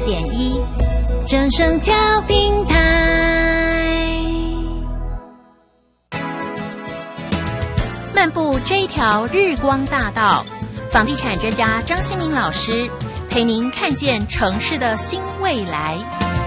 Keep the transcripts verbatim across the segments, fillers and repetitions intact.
点一，正声调频台。漫步这一条日光大道，房地产专家张新民老师陪您看见城市的新未来。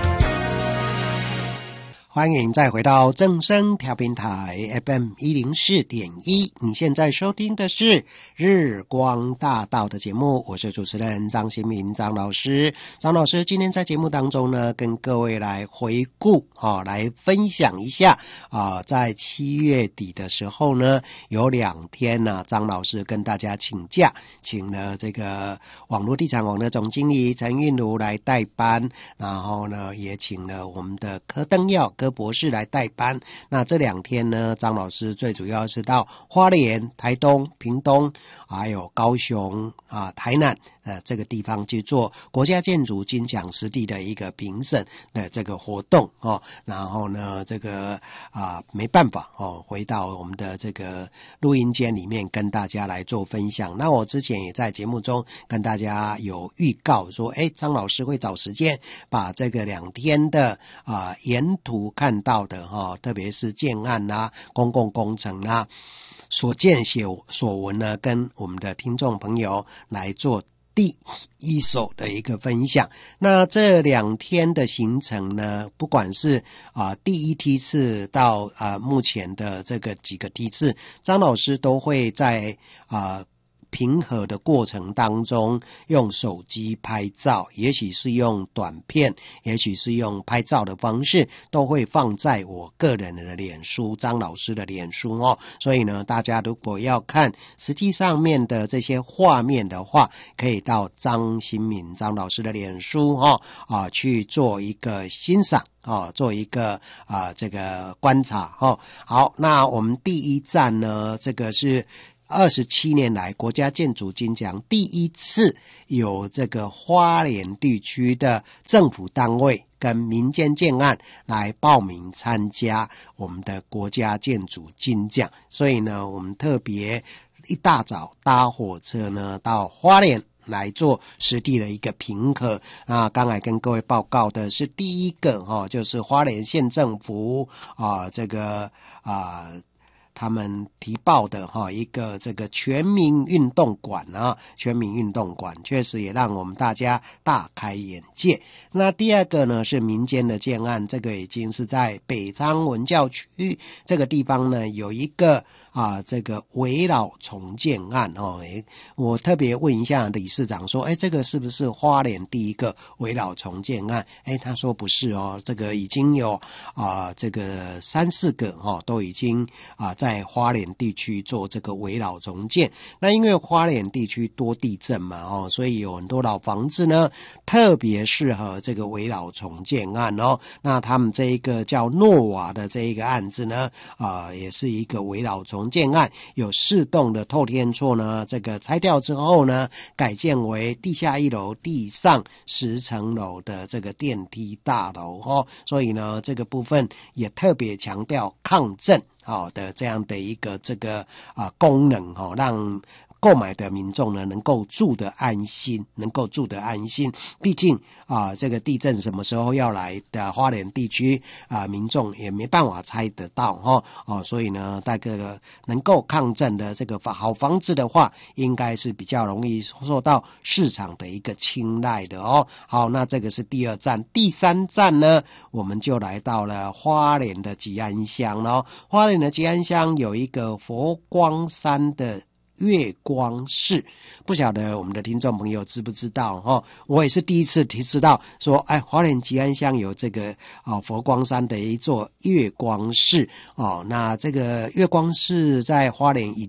欢迎再回到正声调频台 F M 一零四点一，你现在收听的是日光大道的节目，我是主持人张新民张老师。张老师今天在节目当中呢，跟各位来回顾啊、哦，来分享一下啊、呃，在七月底的时候呢，有两天呢，张老师跟大家请假，请了这个网络地产网的总经理陈韵如来代班，然后呢，也请了我们的柯登耀柯博士来代班。那这两天呢，张老师最主要是到花莲、台东、屏东，还有高雄啊、台南呃这个地方去做国家建筑金奖实地的一个评审的这个活动哦。然后呢，这个啊没办法哦，回到我们的这个录音间里面跟大家来做分享。那我之前也在节目中跟大家有预告说，哎，张老师会找时间把这个两天的啊沿途看到的哈、哦，特别是建案啊、公共工程啊所见所所闻呢，跟我们的听众朋友来做第一手的一个分享。那这两天的行程呢，不管是啊、呃、第一梯次到啊、呃、目前的这个几个梯次，张老师都会在啊。呃平和的过程当中用手机拍照，也许是用短片，也许是用拍照的方式，都会放在我个人的脸书张老师的脸书哦。所以呢，大家如果要看实际上面的这些画面的话，可以到张新民张老师的脸书哦啊去做一个欣赏哦，做一个啊、呃、这个观察哦。好，那我们第一站呢，这个是二十七年来国家建筑金奖第一次有这个花莲地区的政府单位跟民间建案来报名参加我们的国家建筑金奖，所以呢，我们特别一大早搭火车呢到花莲来做实地的一个评核。那刚才跟各位报告的是第一个哈、哦，就是花莲县政府啊、呃，这个啊。呃他们提报的哈一个这个全民运动馆啊，全民运动馆确实也让我们大家大开眼界。那第二个呢是民间的建案，这个已经是在北昌文教区这个地方呢有一个啊这个围老重建案哦，诶，我特别问一下理事长说，诶，这个是不是花莲第一个围老重建案？诶，他说不是哦，这个已经有啊这个三四个哦都已经啊在花莲地区做这个围老重建。那因为花莲地区多地震嘛哦，所以有很多老房子呢特别适合这个围老重建案哦。那他们这一个叫诺瓦的这一个案子呢啊、呃、也是一个围老重建案，有四栋的透天厝呢这个拆掉之后呢改建为地下一楼地上十层楼的这个电梯大楼哦。所以呢这个部分也特别强调抗震好的这样的一个这个啊功能哦，让购买的民众呢能够住得安心，能够住得安心。毕竟啊，这个地震什么时候要来的花莲地区啊，民众也没办法猜得到哈哦，所以呢，这个能够抗震的这个好房子的话，应该是比较容易受到市场的一个青睐的哦。好，那这个是第二站，第三站呢，我们就来到了花莲的吉安乡了。花莲的吉安乡有一个佛光山的月光寺，不晓得我们的听众朋友知不知道哦？我也是第一次知道说，哎，花莲吉安乡有这个啊、哦、佛光山的一座月光寺哦。那这个月光寺在花莲已